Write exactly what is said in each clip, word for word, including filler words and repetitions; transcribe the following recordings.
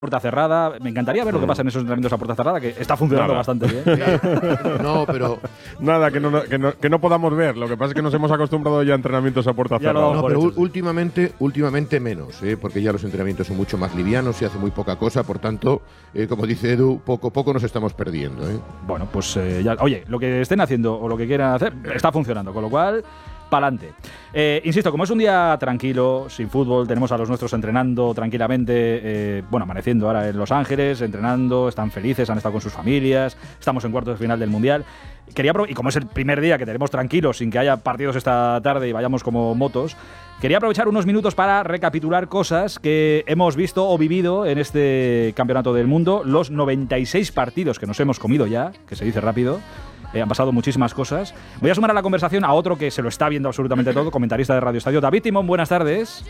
puerta cerrada. Me encantaría ver lo que pasa en esos entrenamientos a puerta cerrada, que está funcionando Nada. bastante bien. No, pero Nada, que no, que, no, que no podamos ver. Lo que pasa es que nos hemos acostumbrado ya a entrenamientos a puerta Ya lo cerrada. damos No, por pero hecho, sí. últimamente, últimamente menos, ¿eh? Porque ya los entrenamientos son mucho más livianos, se hace muy poca cosa, por tanto, eh, como dice Edu, poco a poco nos estamos perdiendo, ¿eh? Bueno, pues eh, ya, oye, lo que estén haciendo o lo que quieran hacer está funcionando, con lo cual, pa'lante. Eh, insisto, como es un día tranquilo, sin fútbol, tenemos a los nuestros entrenando tranquilamente, eh, bueno, amaneciendo ahora en Los Ángeles, entrenando, están felices, han estado con sus familias, estamos en cuartos de final del Mundial. Quería y como es el primer día que tenemos tranquilos, sin que haya partidos esta tarde y vayamos como motos, quería aprovechar unos minutos para recapitular cosas que hemos visto o vivido en este Campeonato del Mundo, los noventa y seis partidos que nos hemos comido ya, que se dice rápido. Eh, han pasado muchísimas cosas. Voy a sumar a la conversación a otro que se lo está viendo absolutamente todo, comentarista de Radio Estadio, David Timón, buenas tardes.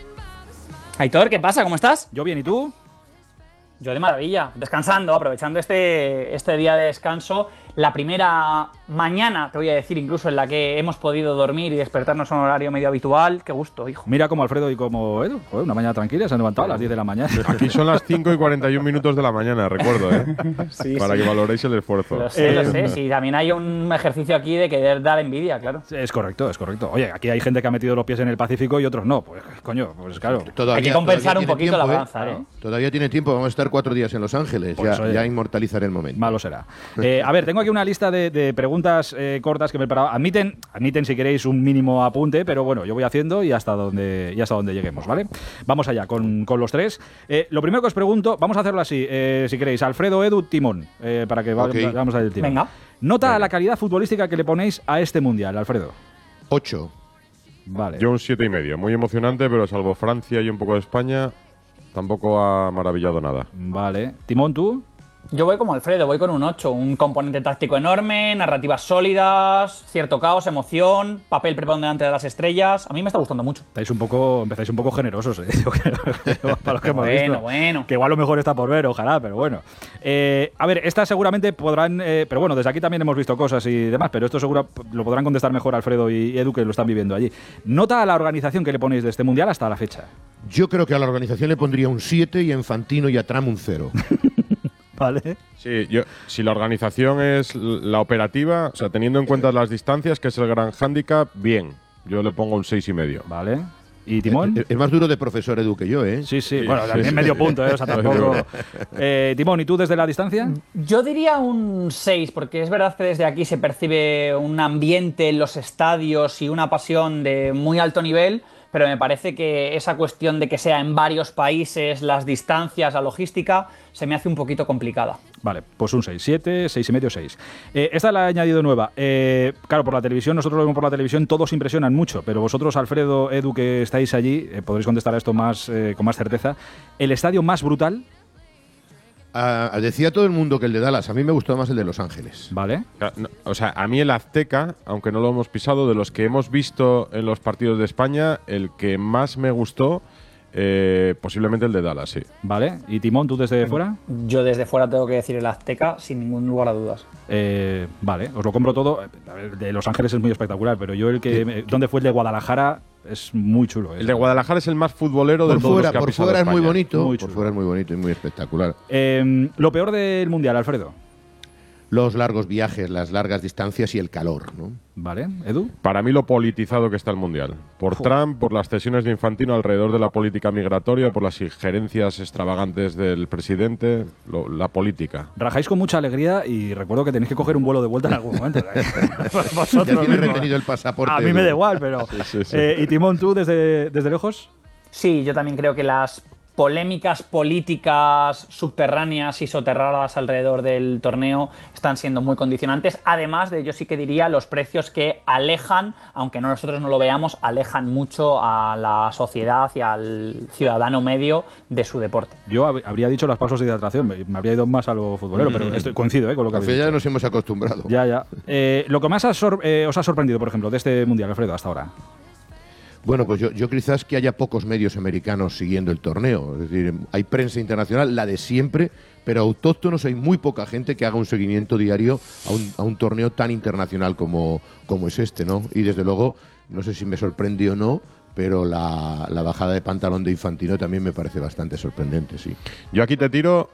Aitor, ¿qué pasa? ¿Cómo estás? Yo bien, ¿y tú? Yo de maravilla, descansando, aprovechando este, este día de descanso. La primera mañana, te voy a decir, incluso en la que hemos podido dormir y despertarnos a un horario medio habitual. Qué gusto, hijo. Mira como Alfredo y como Edu. Joder, una mañana tranquila, se han levantado a las diez de la mañana. Aquí son las cinco y cuarenta y un minutos de la mañana, recuerdo, ¿eh? Sí, Para sí. que valoréis el esfuerzo. Lo sé, Eh, lo sé. Sí, también hay un ejercicio aquí de querer dar envidia, claro. Es correcto, es correcto. Oye, aquí hay gente que ha metido los pies en el Pacífico y otros no. Pues coño, pues claro. Todavía, Hay que compensar todavía un tiene poquito la tiempo, ¿eh? balanza, ¿eh? Todavía tiene tiempo, vamos a estar cuatro días en Los Ángeles, Pues ya, oye. ya inmortalizaré el momento. Malo será. Eh, a ver, tengo aquí una lista de, de preguntas eh, cortas que me he preparado. Admiten, admiten si queréis un mínimo apunte, pero bueno, yo voy haciendo y hasta donde, y hasta donde lleguemos, ¿vale? Vamos allá con, con los tres. Eh, lo primero que os pregunto, vamos a hacerlo así, eh, si queréis, Alfredo, Edu, Timón, eh, para que va- Ok. vamos a ir el timón. Venga. Nota Venga. la calidad futbolística que le ponéis a este mundial, Alfredo. Ocho. Vale. Yo un siete y medio. Muy emocionante, pero salvo Francia y un poco de España, tampoco ha maravillado nada. Vale. Timón, ¿tú? Yo voy como Alfredo, voy con un ocho. Un componente táctico enorme, narrativas sólidas, cierto caos, emoción, papel preponderante de las estrellas. A mí me está gustando mucho. Estáis un poco, empezáis un poco generosos, ¿eh? Yo creo, para los que hemos Bueno, visto. bueno. Que igual lo mejor está por ver, ojalá, pero bueno. Eh, a ver, estas seguramente podrán, eh, pero bueno, desde aquí también hemos visto cosas y demás, pero esto seguro lo podrán contestar mejor Alfredo y Edu, que lo están viviendo allí. Nota a la organización que le ponéis de este mundial hasta la fecha. Yo creo que a la organización le pondría un siete y a Infantino y a Trump un cero. Vale. Sí, yo, si la organización es l- la operativa, o sea, teniendo en cuenta las distancias, que es el gran hándicap, bien. Yo le pongo un seis y medio. Vale. ¿Y Timón? Es, es más duro de profesor Edu que yo, ¿eh? Sí, sí, Sí, bueno, sí, también sí. medio punto, ¿eh? O sea, tampoco. Eh, Timón, ¿y tú desde la distancia? Yo diría un seis, porque es verdad que desde aquí se percibe un ambiente en los estadios y una pasión de muy alto nivel, pero me parece que esa cuestión de que sea en varios países, las distancias, la logística, se me hace un poquito complicada. Vale, pues un seis, siete, seis y medio, seis. Eh, esta la he añadido nueva. Eh, claro, por la televisión, nosotros lo vemos por la televisión, todos impresionan mucho, pero vosotros, Alfredo, Edu, que estáis allí, eh, podréis contestar a esto más eh, con más certeza. ¿El estadio más brutal? Ah, decía todo el mundo que el de Dallas, a mí me gustó más el de Los Ángeles. Vale. Ca- no, O sea, a mí el Azteca, aunque no lo hemos pisado, de los que hemos visto en los partidos de España, el que más me gustó, eh, posiblemente el de Dallas, sí. Vale. ¿Y Timón, tú desde fuera? Yo desde fuera tengo que decir el Azteca sin ningún lugar a dudas. Eh, vale, os lo compro todo. A ver, de Los Ángeles es muy espectacular, pero yo el que... me- ¿Dónde fue el de Guadalajara? Es muy chulo. ¿eh? El de Guadalajara es el más futbolero de Por todos fuera, los que ha por pisado fuera es muy España. bonito, Muy por chulo. fuera es muy bonito y muy espectacular. Eh, lo peor del Mundial, Alfredo. Los largos viajes, las largas distancias y el calor, ¿no? Vale. ¿Edu? Para mí lo politizado que está el Mundial. Por Joder. Trump, por las cesiones de Infantino alrededor de la política migratoria, por las injerencias extravagantes del presidente, lo- la política. Rajáis con mucha alegría y recuerdo que tenéis que coger un vuelo de vuelta en algún momento. Vosotros Ya tienes mismos. retenido el pasaporte. A mí me Edu. da igual, pero... sí, sí. Eh, ¿Y Timón, tú desde, desde lejos? Sí, yo también creo que las polémicas políticas subterráneas y soterradas alrededor del torneo están siendo muy condicionantes. Además de, yo sí que diría, los precios que alejan, aunque no nosotros no lo veamos, alejan mucho a la sociedad y al ciudadano medio de su deporte. Yo hab- habría dicho las pausas de hidratación, me me habría ido más a lo futbolero, pero estoy, coincido ¿eh? con lo que Al habéis final ya dicho. nos hemos acostumbrado. Ya, ya. Eh, lo que más ha sor- eh, os ha sorprendido, por ejemplo, de este Mundial, Alfredo, hasta ahora. Bueno, pues yo, yo quizás que haya pocos medios americanos siguiendo el torneo. Es decir, hay prensa internacional, la de siempre, pero autóctonos hay muy poca gente que haga un seguimiento diario a un, a un torneo tan internacional como, como es este, ¿no? Y desde luego, no sé si me sorprende o no, pero la, la bajada de pantalón de Infantino también me parece bastante sorprendente, sí. Yo aquí te tiro